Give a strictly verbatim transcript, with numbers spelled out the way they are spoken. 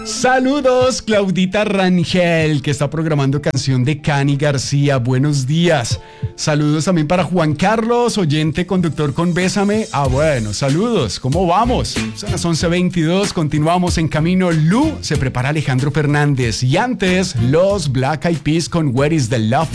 Saludos, Claudita Rangel, que está programando canción de Cani García. Buenos días. Saludos también para Juan Carlos, oyente conductor con Bésame. Ah, bueno, saludos. ¿Cómo vamos? Son las once veintidós. Continuamos en camino. Lu, se prepara Alejandro Fernández. Y antes, los Black Eyed Peas con Where is the Love.